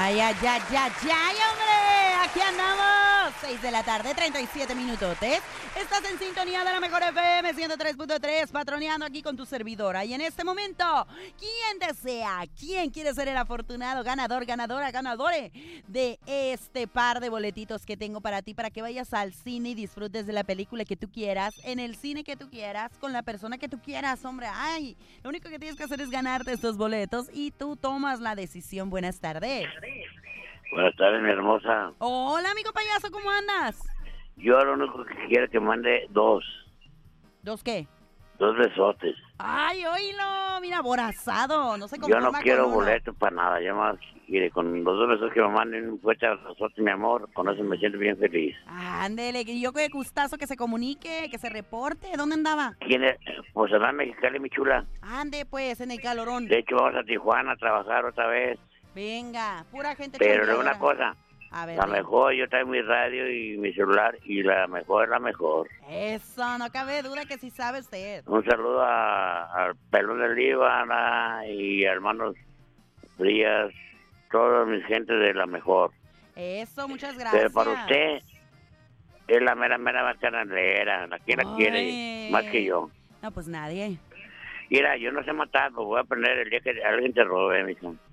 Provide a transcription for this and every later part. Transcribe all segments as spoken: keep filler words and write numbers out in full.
Ay, ay, ay, ay, ay, hombre. Aquí andamos. seis de la tarde, treinta y siete minutotes. Estás en sintonía de la mejor F M ciento tres punto tres, patroneando aquí con tu servidora. Y en este momento, ¿quién desea? ¿Quién quiere ser el afortunado ganador, ganadora, ganadore de este par de boletitos que tengo para ti, para que vayas al cine y disfrutes de la película que tú quieras, en el cine que tú quieras, con la persona que tú quieras, hombre? Ay, lo único que tienes que hacer es ganarte estos boletos y tú tomas la decisión. Buenas tardes. Buenas tardes, mi hermosa. Hola, amigo payaso, ¿cómo andas? Yo lo único que quiero es que mande dos. ¿Dos qué? Dos besotes. Ay, oílo, mira, aborazado. No se Yo no conforma quiero con uno. boletos para nada. Yo más, mire, con los dos besos que me manden, un fuerte abrazote, mi amor. Con eso me siento bien feliz. Ándele, que yo qué gustazo que se comunique, que se reporte. ¿Dónde andaba? ¿Quién es? Pues andar Mexicali, mi chula. Ande, pues, en el calorón. De hecho, vamos a Tijuana a trabajar otra vez. Venga, pura gente Pero de chambeadora. una cosa, A ver, la ven. mejor, yo traigo mi radio y mi celular, y la mejor es la mejor. Eso, no cabe duda que sí sabe usted. Un saludo a- al Pelón del Líbana y a hermanos Frías, todas mis gentes de la mejor. Eso, muchas gracias. Pero para usted es la mera, mera bacanalera, la que la Ay. quiere más que yo. No, pues nadie. Mira, yo no sé matar, pues voy a aprender el día que alguien te robe, mi hijo.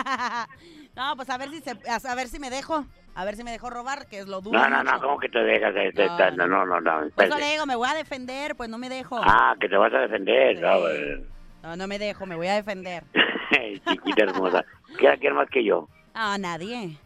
No, pues a ver si se, a ver si me dejo. A ver si me dejo robar, que es lo duro. No, no, no, ¿cómo que te dejas? de- de- No, No, no, no, no. Por eso espérate. le digo, me voy a defender, pues no me dejo. Ah, que te vas a defender, Sí. no, pues. No, no me dejo, me voy a defender. Chiquita hermosa. ¿Quién la quiere más que yo? Ah, nadie.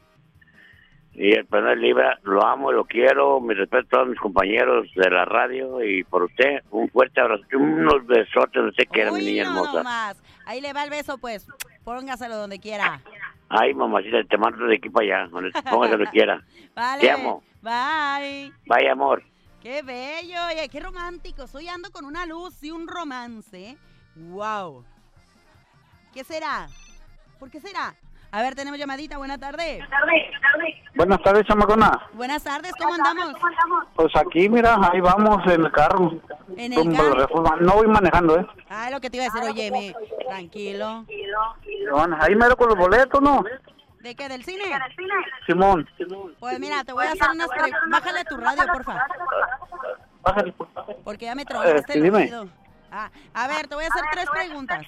Y el Pelón Libra, lo amo, lo quiero, mi respeto a todos mis compañeros de la radio y por usted, un fuerte abrazo, unos besotes, usted quiera, mi Uy, niña no, hermosa. nomás. Ahí le va el beso, pues. Póngaselo donde quiera. Ay, mamacita, te mando de aquí para allá, donde póngase donde quiera. Vale. Te amo. Bye. Vaya, amor. Qué bello. Oye, qué romántico. Estoy ando con una luz y un romance. Wow. ¿Qué será? ¿Por qué será? A ver, tenemos llamadita. Buenas tardes. Buenas tardes, chamacona. Buenas tardes, ¿cómo andamos? Pues aquí, mira, ahí vamos en el carro. En el Rumbo a la carro. Reforma. No voy manejando, ¿eh? Ah, lo que te iba a decir, oye, me... tranquilo. Bueno, ahí mero con los boletos, ¿no? ¿De qué? ¿Del cine? Simón. Pues mira, te voy a hacer unas preguntas. Bájale a tu radio, porfa. Bájale. Porque ya me tronaste Eh, el dime. oído. Ah, a ver, te voy a hacer tres preguntas.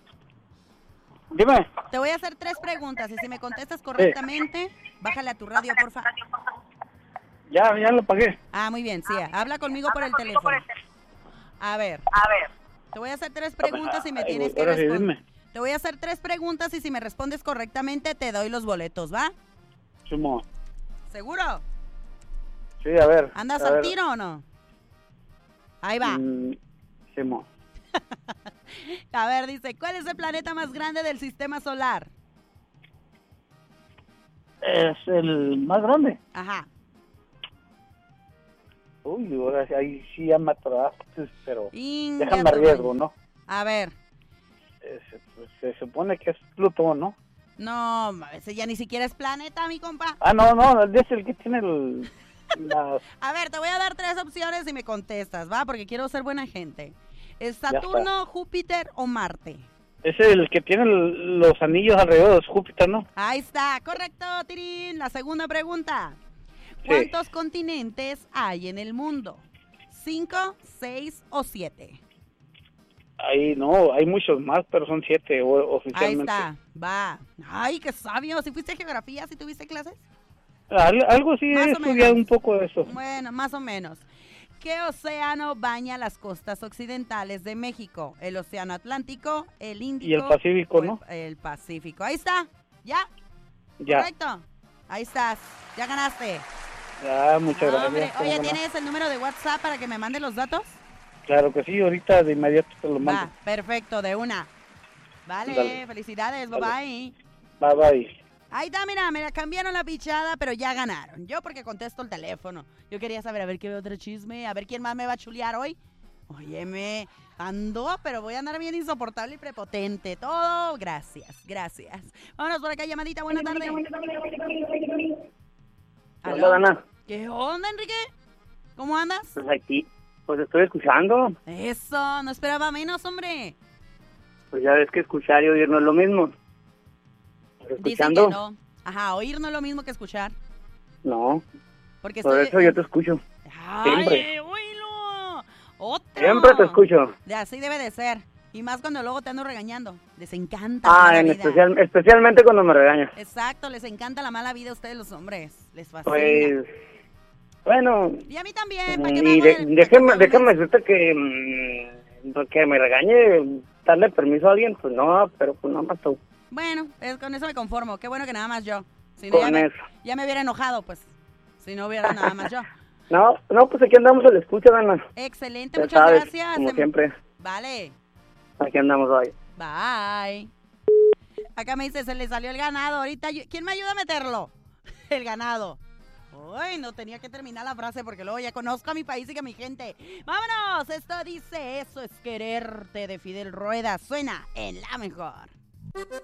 Dime. Te voy a hacer tres preguntas y si me contestas correctamente, bájale a tu radio, porfa. Ya, ya lo pagué. Ah, muy bien, sí. Habla conmigo por el teléfono. A ver, te voy a hacer tres preguntas y me Ay, tienes que ahora sí, responder. dime. Te voy a hacer tres preguntas y si me respondes correctamente te doy los boletos, ¿va? Simón. ¿Seguro? Sí, a ver. ¿Andas a al ver. tiro o no? Ahí va. Mm, Simón. A ver, dice, ¿cuál es el planeta más grande del sistema solar? Es el más grande. Ajá. Uy, ahora sí, ahí sí ya me atrapaste, pero Inga déjame tu arriesgo, madre. ¿no? A ver. Eh, se, pues, se supone que es Plutón, ¿no? No, ese ya ni siquiera es planeta, mi compa. Ah, no, no, es el que tiene el, las... A ver, te voy a dar tres opciones y me contestas, ¿va? Porque quiero ser buena gente. ¿Es está. Saturno, Júpiter o Marte? Es el que tiene el- los anillos alrededor de Júpiter, ¿no? Ahí está, correcto, Tirín. La segunda pregunta. Sí. ¿Cuántos continentes hay en el mundo? ¿Cinco, seis o siete? Ahí no, hay muchos más, pero son siete o- Ahí oficialmente. está, va. Ay, qué sabio. ¿Si fuiste a geografía, si tuviste clases? Al- algo sí Más he o estudiado menos. un poco de eso. Bueno, más o menos. ¿Qué océano baña las costas occidentales de México? ¿El océano Atlántico, el Índico Y el Pacífico, o el- ¿no? El Pacífico. Ahí está. ¿Ya? Ya. Correcto. Ahí estás. Ya ganaste. Ah, muchas Ah, hombre. gracias. Oye, ¿cómo no? ¿tienes el número de WhatsApp para que me mande los datos? Claro que sí, ahorita de inmediato te lo Va, mando. perfecto, de una. Vale, Dale. felicidades, bye Dale. bye. Bye, bye. Ahí está, mira, me la cambiaron la pichada, pero ya ganaron. Yo porque contesto el teléfono. Yo quería saber, a ver qué otro chisme, a ver quién más me va a chulear hoy. Óyeme, ando, pero voy a andar bien insoportable y prepotente. Todo, gracias, gracias. Vámonos por acá, llamadita, buenas tardes. Hola, Dana. ¿Qué onda, Enrique? ¿Cómo andas? Pues aquí, pues estoy escuchando. Eso, no esperaba menos, hombre. Pues ya ves que escuchar y oír no es lo mismo. Pero Dicen escuchando, que no. Ajá, oír no es lo mismo que escuchar. No, Porque por estoy... eso yo te escucho. ¡Ay, siempre. oílo! ¡Otro! Siempre te escucho. De así debe de ser. Y más cuando luego te ando regañando. Les encanta Ah, la en vida. especial, especialmente cuando me regañas. Exacto, les encanta la mala vida a ustedes los hombres. Les fascina. Pues, bueno, Y a mí también. ¿Para qué me y hago de- de- para qué me déjeme, hago déjeme mensa? decirte que, mm, que me regañe, darle permiso a alguien, pues no, pero pues nada más tú. Bueno, es, con eso me conformo. Qué bueno que nada más yo. Si no, ya Con me, eso. ya me hubiera enojado, pues. Si no hubiera nada más yo. No, no, pues aquí andamos a la escucha, Dana. Excelente, Ya muchas sabes, gracias. como Se- siempre, Vale. aquí andamos hoy. Bye. Acá me dice, se le salió el ganado. Ahorita, yo- ¿quién me ayuda a meterlo? El ganado. Uy, no tenía que terminar la frase porque luego ya conozco a mi país y a mi gente. ¡Vámonos! Esto dice, eso es quererte de Fidel Rueda. Suena en la mejor.